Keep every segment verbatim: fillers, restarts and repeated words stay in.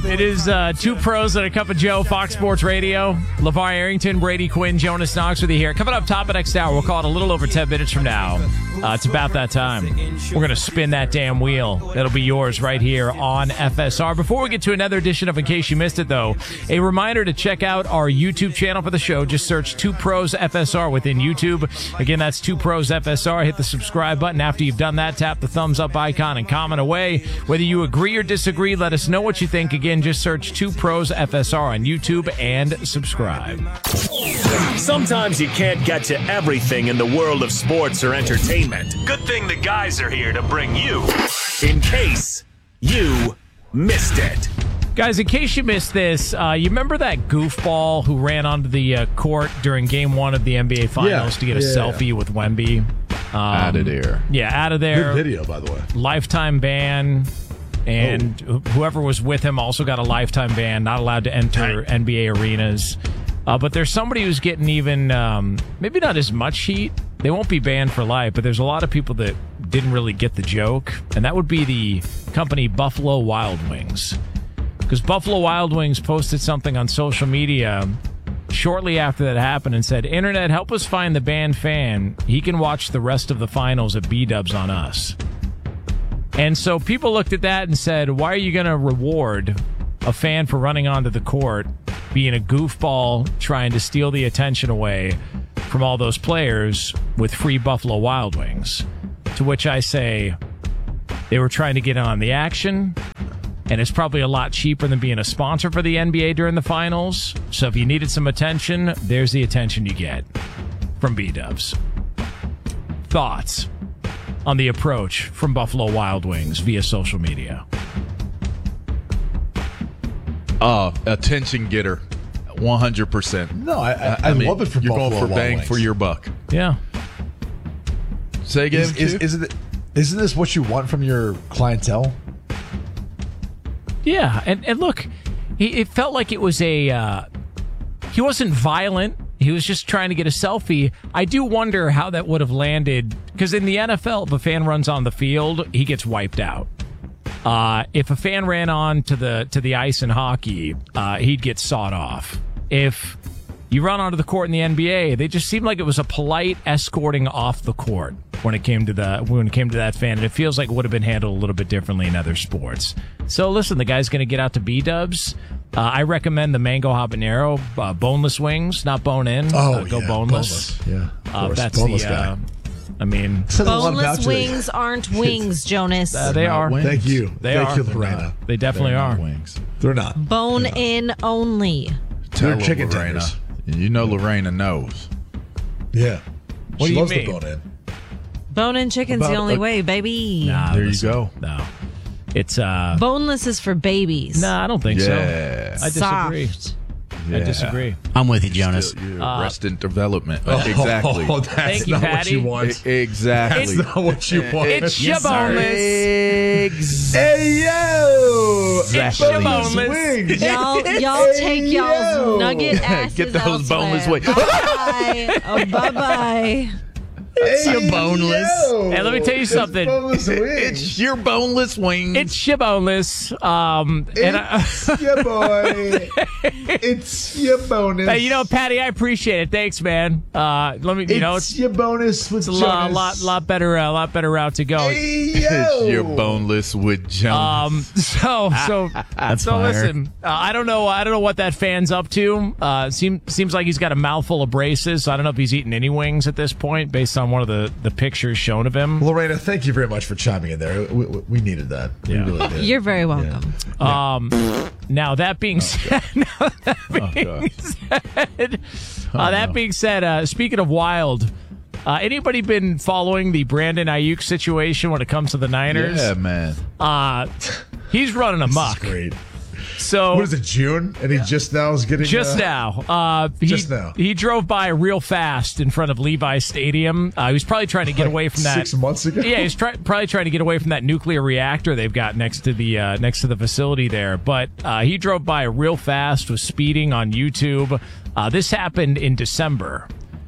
it is uh, Two Pros and a Cup of Joe, Fox Sports Radio. LeVar Arrington, Brady Quinn, Jonas Knox with you here. Coming up top of next hour, we'll call it a little over ten minutes from now. Uh, it's about that time. We're going to spin that damn wheel. That'll be yours right here on F S R. Before we get to another edition of In Case You Missed It, though, a reminder to check out our YouTube channel for the show. Just search Two Pros F S R within YouTube. Again, that's Two Pros F S R. Hit the subscribe button. After you've done that, tap the thumbs up icon and comment away. Whether you agree or disagree, let us know what you think. Again, just search Two Pros F S R on YouTube and subscribe. Sometimes you can't get to everything in the world of sports or entertainment. Good thing the guys are here to bring you In Case You Missed It. Guys, in case you missed this, uh, you remember that goofball who ran onto the uh, court during game one of the N B A Finals Yeah. to get a Yeah, selfie yeah. with Wemby? Um, Out of there. Yeah, out of there. Good video, by the way. Lifetime ban. And Oh. wh- whoever was with him also got a lifetime ban, not allowed to enter N B A arenas. Uh, but there's somebody who's getting even, um, maybe not as much heat. They won't be banned for life, but there's a lot of people that didn't really get the joke. And that would be the company Buffalo Wild Wings. Because Buffalo Wild Wings posted something on social media shortly after that happened and said, "Internet, help us find the banned fan. He can watch the rest of the finals at B-Dubs on us." And so people looked at that and said, why are you going to reward a fan for running onto the court, being a goofball, trying to steal the attention away from all those players with free Buffalo Wild Wings? To which I say, they were trying to get in on the action, and it's probably a lot cheaper than being a sponsor for the N B A during the finals. So if you needed some attention, there's the attention you get from B-Dubs. Thoughts on the approach from Buffalo Wild Wings via social media? Uh, attention getter. one hundred percent. No, I, I, I, mean, love it for You're Buffalo going for Wild bang Wings. for your buck. Yeah. Say again, Is, is, Q? isn't, it, isn't this what you want from your clientele? Yeah, and, and look, he, it felt like it was a... Uh, he wasn't violent. He was just trying to get a selfie. I do wonder how that would have landed, because in the N F L, if a fan runs on the field, he gets wiped out. Uh, if a fan ran on to the to the ice in hockey, uh, he'd get sawed off. If you run onto the court in the N B A, they just seemed like it was a polite escorting off the court when it came to the when it came to that fan, and it feels like it would have been handled a little bit differently in other sports. So listen, the guy's going to get out to B-Dubs. Uh, I recommend the mango habanero, uh, boneless wings, not bone in. Oh, uh, go yeah, boneless. boneless. Yeah, of uh, course, that's boneless the. guy. Uh, I mean, Says a lot about Boneless you. wings aren't wings, Jonas. uh, they are. wings. Thank you. They Thank are. you, Lorena. They definitely They're are. not wings. They're not. Bone in only. Tell They're her, chicken Lorena. tenders. You know Lorena knows. Yeah. What she do you loves mean? the bone in. Bone in chicken's About the only a- way, baby. Nah, There you listen, go. No, it's uh. Boneless is for babies. Nah, I don't think Yeah. so. I disagree. Soft. I disagree. I'm with you, Jonas. Still, you're Uh, arrested development. exactly. Oh, that's Thank you, not Patty. what you want. E- exactly. That's not what you want. It's Yes, sir. boneless. Hey, yo! It's Exactly. boneless. Wings. Y'all, y'all take y'all's yo. nugget asses Get those boneless wings. Bye-bye. Oh, bye-bye. It's your boneless. Hey, let me tell you something. Boneless wings. It's your boneless wings. It's boneless. Um, and I, It's your boy. It's your bonus. hey, you know, Patty, I appreciate it. Thanks, man. Uh, let me, you know, it's it's your bonus with a lot, Jonas. lot, lot better, a uh, lot better route to go. Hey, yo. It's your boneless with Jones. Um, so, so, so fire. listen, uh, I don't know, I don't know what that fan's up to. Uh, seem, seems like he's got a mouthful of braces. So I don't know if he's eating any wings at this point based on one of the, the pictures shown of him. Lorena, thank you very much for chiming in there. We, we, we needed that. Yeah. We really did. You're very welcome. Um, now that being said, now that being God. said, uh, that being said, uh, speaking of wild, uh, anybody been following the Brandon Ayuk situation when it comes to the Niners? yeah, man. Uh, he's running This is amok. great. So What is it, June? And he just now is getting... Just uh, now, uh, he, Just now. he drove by real fast in front of Levi Stadium. Uh, he was probably trying to get like away from that. Six months ago? Yeah, he's try- probably trying to get away from that nuclear reactor they've got next to the uh, next to the facility there. But uh, he drove by real fast, was speeding on YouTube. Uh, this happened in December.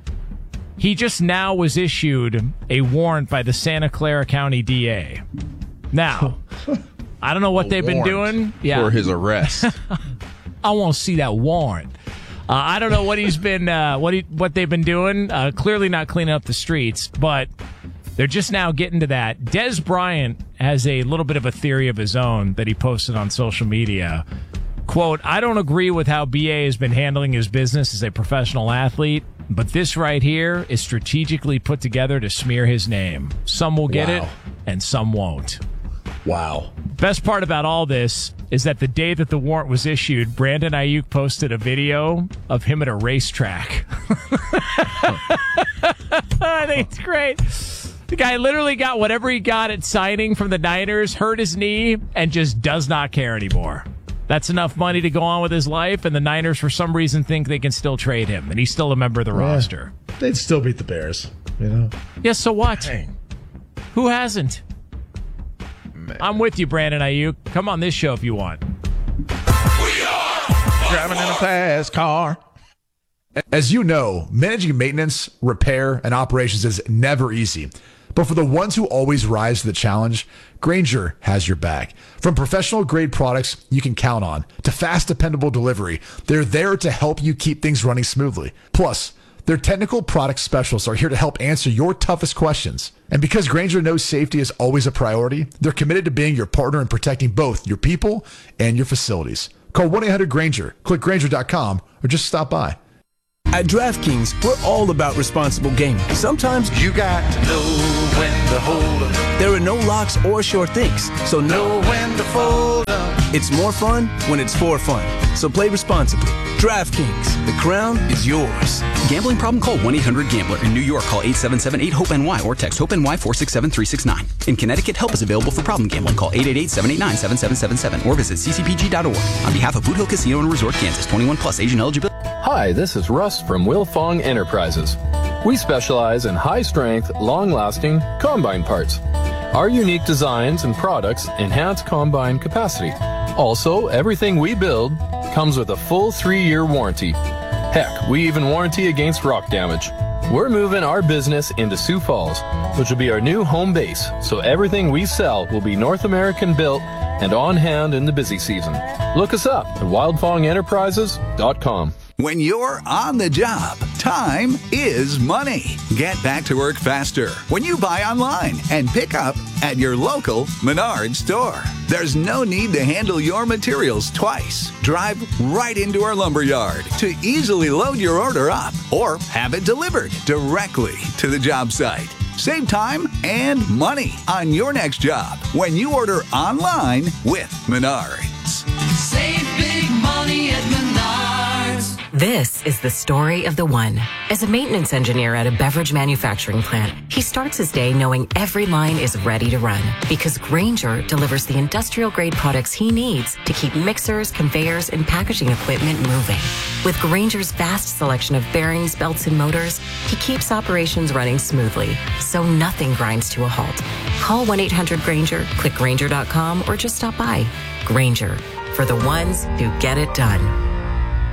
He just now was issued a warrant by the Santa Clara County D A. Now, I don't know what A they've been warrant doing. Yeah. For his arrest. I want to see that warrant. Uh, I don't know what he's been, uh, what he, what they've been doing. Uh, clearly not cleaning up the streets, but they're just now getting to that. Des Bryant has a little bit of a theory of his own that he posted on social media. Quote, I don't agree with how B A has been handling his business as a professional athlete, but this right here is strategically put together to smear his name. Some will get Wow. it, and some won't. Wow. Best part about all this is that the day that the warrant was issued, Brandon Ayuk posted a video of him at a racetrack. I think it's great. The guy literally got whatever he got at signing from the Niners, hurt his knee, and just does not care anymore. That's enough money to go on with his life, and the Niners, for some reason, think they can still trade him, and he's still a member of the Yeah. roster. They'd still beat the Bears, you know? Yes, so what? Dang. Who hasn't? I'm with you, Brandon Ayuk. Come on this show if you want. Driving in a fast car. As you know, managing maintenance, repair, and operations is never easy. But for the ones who always rise to the challenge, Grainger has your back. From professional grade products you can count on to fast, dependable delivery, they're there to help you keep things running smoothly. Plus, their technical product specialists are here to help answer your toughest questions. And because Grainger knows safety is always a priority, they're committed to being your partner in protecting both your people and your facilities. Call one eight hundred Grainger, click Grainger dot com, or just stop by. At DraftKings, we're all about responsible gaming. Sometimes You got to know when to hold up, there are no locks or sure things, so know no, when to fold up. it's more fun when it's for fun. So play responsibly. DraftKings, the crown is yours. Gambling problem? Call one eight hundred gambler. In New York, call eight seven seven eight hope N Y or text HOPE-NY four six seven three six nine. In Connecticut, help is available for problem gambling. Call eight eight eight seven eight nine seven seven seven seven or visit c c p g dot org. On behalf of Boot Hill Casino and Resort, Kansas, twenty-one plus, Asian eligibility. Hi, this is Russ from Wilfong Enterprises. We specialize in high-strength, long-lasting combine parts. Our unique designs and products enhance combine capacity. Also, everything we build comes with a full three-year warranty. Heck, we even warranty against rock damage. We're moving our business into Sioux Falls, which will be our new home base, so everything we sell will be North American built and on hand in the busy season. Look us up at wildfong enterprises dot com. When you're on the job, time is money. Get back to work faster when you buy online and pick up at your local Menards store. There's no need to handle your materials twice. Drive right into our lumber yard to easily load your order up or have it delivered directly to the job site. Save time and money on your next job when you order online with Menards. Save big money at Menards. This is the story of the one. As a maintenance engineer at a beverage manufacturing plant, he starts his day knowing every line is ready to run because Grainger delivers the industrial-grade products he needs to keep mixers, conveyors, and packaging equipment moving. With Grainger's vast selection of bearings, belts, and motors, he keeps operations running smoothly, so nothing grinds to a halt. Call one eight hundred Grainger, click Grainger dot com, or just stop by. Grainger, for the ones who get it done.